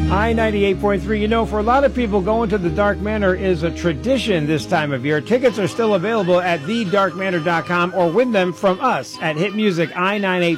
I-98.3. You know, for a lot of people, going to the Dark Manor is a tradition this time of year. Tickets are still available at thedarkmanor.com or win them from us at Hit Music I-98.